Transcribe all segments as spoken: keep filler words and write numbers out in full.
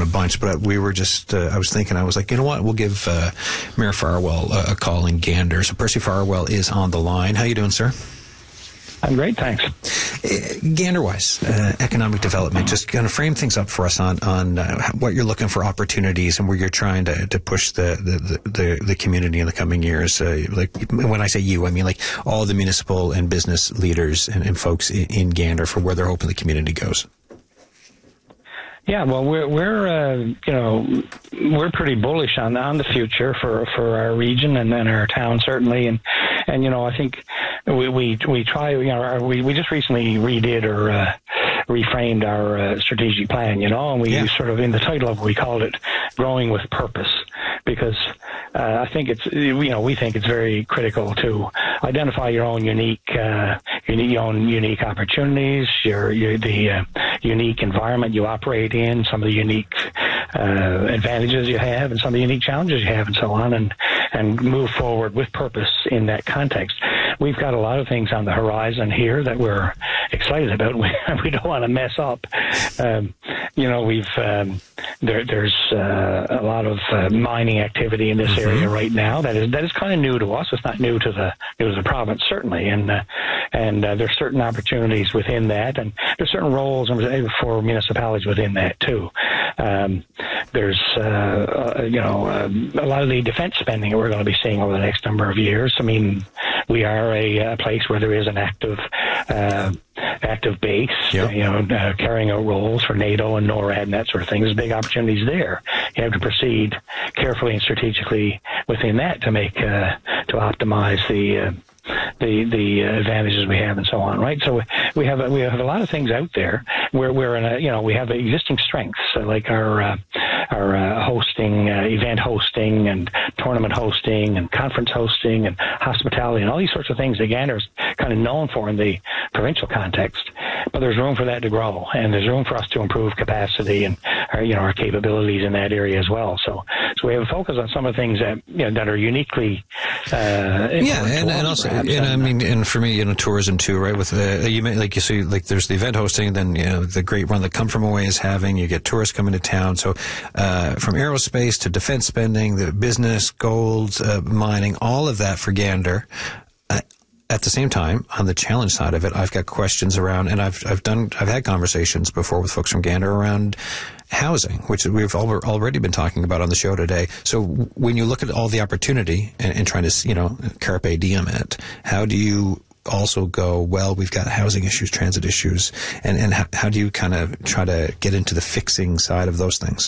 a bunch, but we were just, uh, I was thinking, I was like, you know what, we'll give uh, Mayor Farwell a, a call in Gander. So Percy Farwell is on the line. How you doing, sir? I'm great, thanks. Uh, Gander-wise, uh, economic development, just kind of frame things up for us on, on uh, what you're looking for opportunities and where you're trying to, to push the, the, the, the community in the coming years. Uh, like when I say you, I mean like all the municipal and business leaders and, and folks in, in Gander for where they're hoping the community goes. Yeah, well, we're we're uh, you know we're pretty bullish on on the future for, for our region and then our town certainly, and and you know I think we we we try you know our, we we just recently redid or uh, reframed our uh, strategic plan, you know, and we yeah. sort of in the title of it, we called it Growing with Purpose, because uh, I think it's you know we think it's very critical to identify your own unique uh, your own unique opportunities, your, your the uh, unique environment you operate in, some of the unique uh, advantages you have, and some of the unique challenges you have, and so on, and and move forward with purpose in that context. We've got a lot of things on the horizon here that we're excited about. We, we don't want to mess up. Um, you know, we've um, there, there's uh, a lot of uh, mining activity in this mm-hmm. area right now. That is that is kind of new to us. It's not new to the new to the province certainly, and uh, and uh, there's certain opportunities within that, and there's certain roles for municipalities within that too. Um, there's uh, uh, you know uh, a lot of the defense spending that we're going to be seeing over the next number of years. I mean, we are a, a place where there is an active uh, active base, yep. you know, uh, carrying out roles for NATO and NORAD and that sort of thing. There's big opportunities there. You have to proceed carefully and strategically within that to make uh, to optimize the. Uh, the the advantages we have and so on, right? So we have a, we have a lot of things out there where we're in a you know we have existing strengths uh, like our uh, our uh, hosting, uh, event hosting, and tournament hosting, and conference hosting, and hospitality, and all these sorts of things that Gander's kind of known for in the provincial context. But there's room for that to grow, and there's room for us to improve capacity and our, you know our capabilities in that area as well. So so we have a focus on some of the things that you know that are uniquely uh, yeah, and, and also. And I mean, and for me, you know, tourism too, right? With uh, you may, like you see, like there's the event hosting, then you know the great run that Come From Away is having. You get tourists coming to town. So uh, from aerospace to defense spending, the business, gold, uh, mining, all of that for Gander. Uh, At the same time, on the challenge side of it, I've got questions around, and I've I've done I've had conversations before with folks from Gander around housing, which we've already been talking about on the show today. So when you look at all the opportunity and, and trying to, you know, carpe diem it, how do you also go, well, we've got housing issues, transit issues, and, and how, how do you kind of try to get into the fixing side of those things?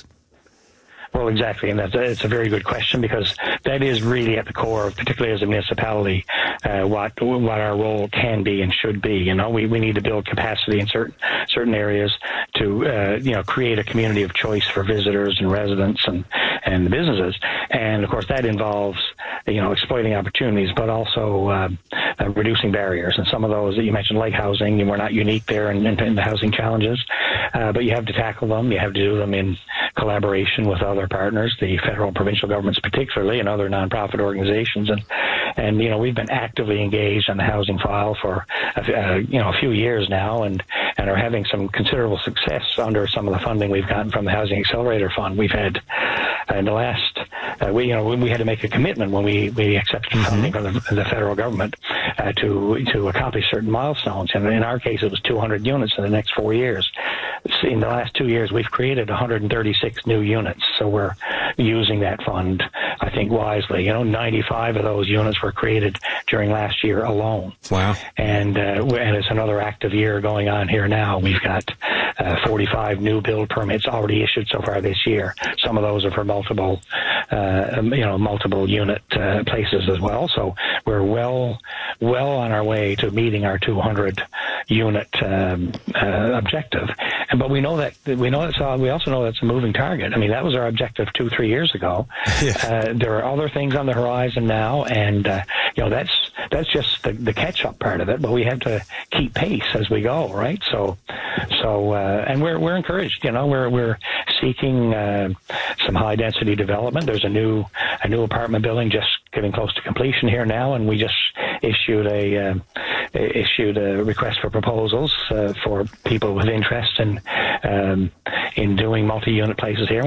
Well, exactly, and that's a, it's a very good question because that is really at the core, particularly as a municipality, uh, what what our role can be and should be. You know, we, we need to build capacity in certain certain areas to uh, you know create a community of choice for visitors and residents and and businesses, and of course that involves you know exploiting opportunities, but also uh, uh, reducing barriers. And some of those that you mentioned, like housing, we're not unique there in, in, in the housing challenges, uh, but you have to tackle them. You have to do them in collaboration with other partners, the federal and provincial governments particularly, and other nonprofit organizations. And, and you know, we've been actively engaged on the housing file for, uh, you know, a few years now and, and are having some considerable success under some of the funding we've gotten from the Housing Accelerator Fund. We've had, uh, in the last, uh, we, you know, we had to make a commitment when we, we accepted mm-hmm. funding from the, the federal government uh, to, to accomplish certain milestones. And in our case, it was two hundred units in the next four years. In the last two years, we've created one hundred thirty-six new units. So we're using that fund, I think, wisely. You know, ninety-five of those units were created during last year alone. Wow. And, uh, and it's another active year going on here now. We've got uh, forty-five new build permits already issued so far this year. Some of those are for multiple, uh, you know, multiple unit uh, places as well. So we're well, well on our way to meeting our two hundred unit um, uh, objective. And but we know that we know that's uh, we also know that's a moving target. I mean, that was our objective two, three years ago. Yeah. Uh, there are other things on the horizon now, and uh, you know that's that's just the, the catch-up part of it. But we have to keep pace as we go, right? So, so uh, and we're we're encouraged. You know, we're we're seeking uh, some high-density development. There's a new a new apartment building just getting close to completion here now, and we just issued a uh, issued a request for proposals uh, for people with interest in um, in doing multi-unit places here.